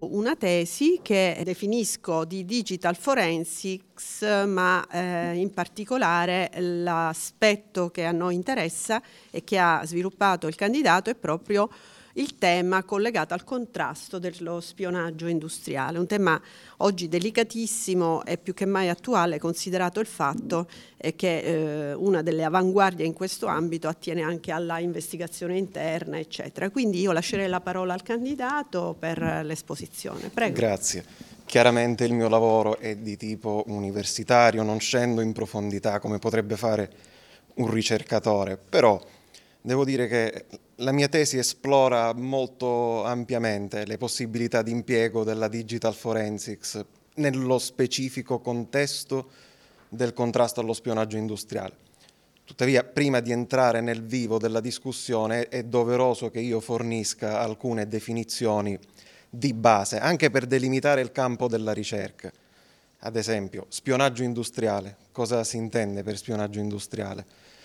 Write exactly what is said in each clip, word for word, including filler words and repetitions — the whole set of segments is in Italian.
una tesi che definisco di digital forensics, ma eh, in particolare l'aspetto che a noi interessa e che ha sviluppato il candidato è proprio il tema collegato al contrasto dello spionaggio industriale, un tema oggi delicatissimo e più che mai attuale, considerato il fatto eh, che eh, una delle avanguardie in questo ambito attiene anche alla investigazione interna, eccetera. Quindi io lascerei la parola al candidato per l'esposizione. Prego. Grazie. Chiaramente il mio lavoro è di tipo universitario, non scendo in profondità come potrebbe fare un ricercatore, però devo dire che la mia tesi esplora molto ampiamente le possibilità di impiego della digital forensics nello specifico contesto del contrasto allo spionaggio industriale. Tuttavia, prima di entrare nel vivo della discussione, è doveroso che io fornisca alcune definizioni di base, anche per delimitare il campo della ricerca. Ad esempio, spionaggio industriale. Cosa si intende per spionaggio industriale?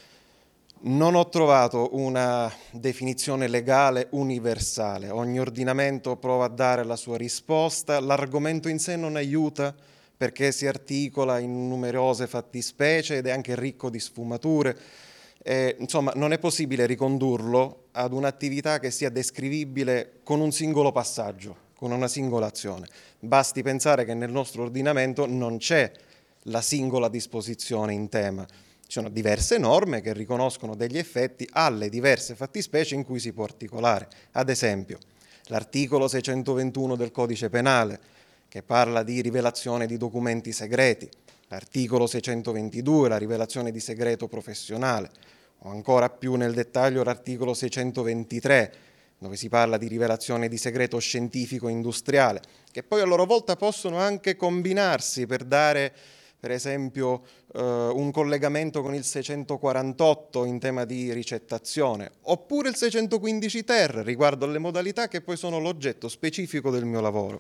Non ho trovato una definizione legale universale, ogni ordinamento prova a dare la sua risposta, l'argomento in sé non aiuta perché si articola in numerose fattispecie ed è anche ricco di sfumature. Eh, insomma, non è possibile ricondurlo ad un'attività che sia descrivibile con un singolo passaggio, con una singola azione. Basti pensare che nel nostro ordinamento non c'è la singola disposizione in tema. Ci sono diverse norme che riconoscono degli effetti alle diverse fattispecie in cui si può articolare. Ad esempio, l'articolo seicentoventuno del Codice Penale, che parla di rivelazione di documenti segreti, l'articolo seicentoventidue, la rivelazione di segreto professionale, o ancora più nel dettaglio l'articolo seicentoventitré, dove si parla di rivelazione di segreto scientifico industriale, che poi a loro volta possono anche combinarsi per dare, per esempio, eh, un collegamento con il seicentoquarantotto in tema di ricettazione, oppure il seicentoquindici ter riguardo alle modalità che poi sono l'oggetto specifico del mio lavoro.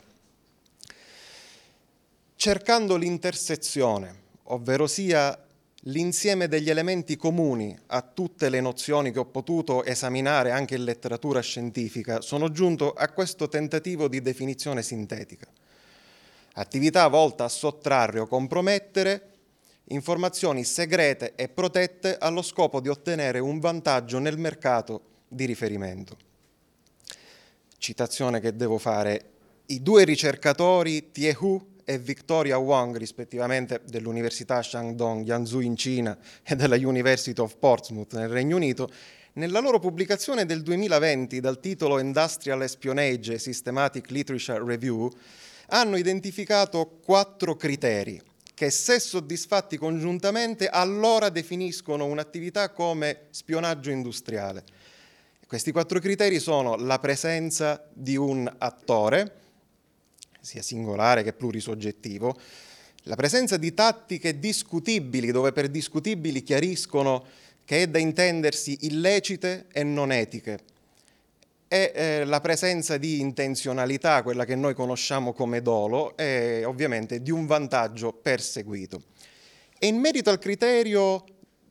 Cercando l'intersezione, ovvero sia l'insieme degli elementi comuni a tutte le nozioni che ho potuto esaminare anche in letteratura scientifica, sono giunto a questo tentativo di definizione sintetica. Attività volta a sottrarre o compromettere informazioni segrete e protette allo scopo di ottenere un vantaggio nel mercato di riferimento. Citazione che devo fare: i due ricercatori Tie Hu e Victoria Wong, rispettivamente dell'Università Shandong Yanzhou in Cina e della University of Portsmouth nel Regno Unito, nella loro pubblicazione del duemilaventi dal titolo Industrial Espionage Systematic Literature Review, hanno identificato quattro criteri che, se soddisfatti congiuntamente, allora definiscono un'attività come spionaggio industriale. Questi quattro criteri sono la presenza di un attore, sia singolare che plurisoggettivo, la presenza di tattiche discutibili, dove per discutibili chiariscono che è da intendersi illecite e non etiche, e eh, la presenza di intenzionalità, quella che noi conosciamo come dolo, e ovviamente di un vantaggio perseguito. E in merito al criterio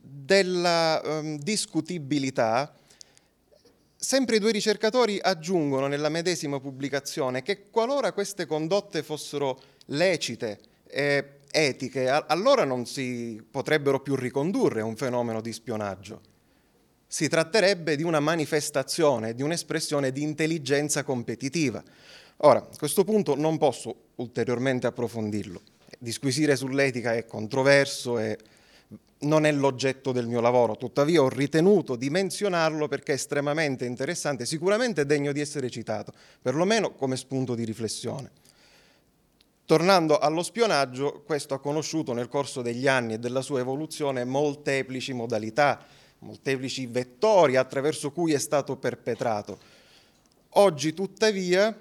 della um, discutibilità, sempre i due ricercatori aggiungono nella medesima pubblicazione che qualora queste condotte fossero lecite e etiche, allora non si potrebbero più ricondurre a un fenomeno di spionaggio. Si tratterebbe di una manifestazione, di un'espressione di intelligenza competitiva. Ora, a questo punto non posso ulteriormente approfondirlo. Disquisire sull'etica è controverso e non è l'oggetto del mio lavoro, tuttavia ho ritenuto di menzionarlo perché è estremamente interessante, sicuramente degno di essere citato, perlomeno come spunto di riflessione. Tornando allo spionaggio, questo ha conosciuto nel corso degli anni e della sua evoluzione molteplici modalità, molteplici vettori attraverso cui è stato perpetrato. Oggi, tuttavia,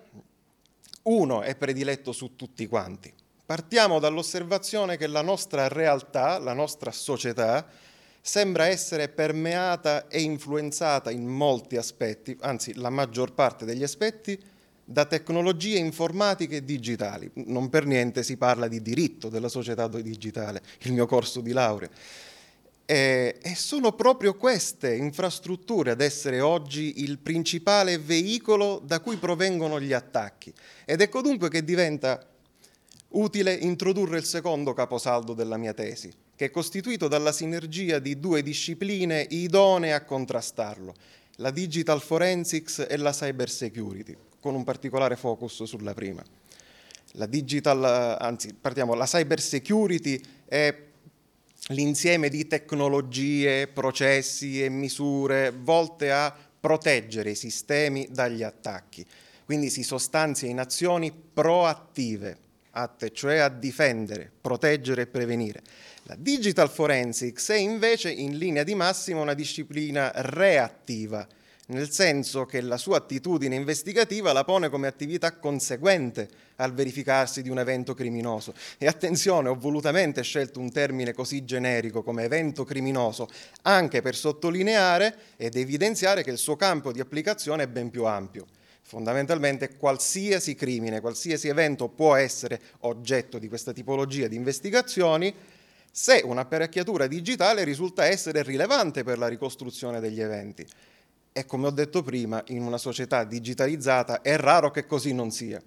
uno è prediletto su tutti quanti. Partiamo dall'osservazione che la nostra realtà, la nostra società, sembra essere permeata e influenzata in molti aspetti, anzi la maggior parte degli aspetti, da tecnologie informatiche e digitali. Non per niente si parla di diritto della società digitale, il mio corso di laurea. Eh, e sono proprio queste infrastrutture ad essere oggi il principale veicolo da cui provengono gli attacchi. Ed ecco dunque che diventa utile introdurre il secondo caposaldo della mia tesi, che è costituito dalla sinergia di due discipline idonee a contrastarlo, la digital forensics e la cyber security, con un particolare focus sulla prima. La digital, anzi, partiamo, la cyber security è l'insieme di tecnologie, processi e misure volte a proteggere i sistemi dagli attacchi. Quindi si sostanzia in azioni proattive, atte cioè a difendere, proteggere e prevenire. La digital forensics è invece in linea di massima una disciplina reattiva, nel senso che la sua attitudine investigativa la pone come attività conseguente al verificarsi di un evento criminoso. E attenzione, ho volutamente scelto un termine così generico come evento criminoso, anche per sottolineare ed evidenziare che il suo campo di applicazione è ben più ampio. Fondamentalmente qualsiasi crimine, qualsiasi evento può essere oggetto di questa tipologia di investigazioni se un'apparecchiatura digitale risulta essere rilevante per la ricostruzione degli eventi. E come ho detto prima, in una società digitalizzata è raro che così non sia.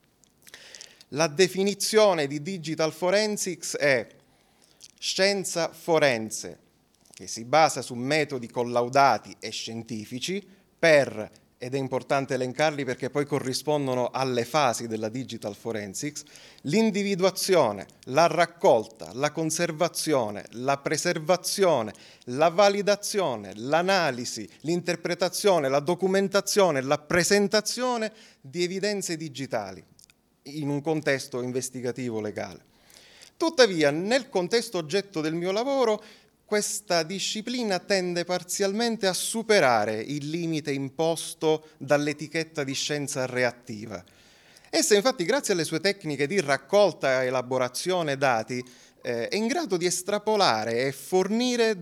La definizione di digital forensics è scienza forense, che si basa su metodi collaudati e scientifici per, ed è importante elencarli perché poi corrispondono alle fasi della digital forensics, l'individuazione, la raccolta, la conservazione, la preservazione, la validazione, l'analisi, l'interpretazione, la documentazione, la presentazione di evidenze digitali in un contesto investigativo legale. Tuttavia, nel contesto oggetto del mio lavoro, questa disciplina tende parzialmente a superare il limite imposto dall'etichetta di scienza reattiva. Essa, infatti, grazie alle sue tecniche di raccolta e elaborazione dati, eh, è in grado di estrapolare e fornire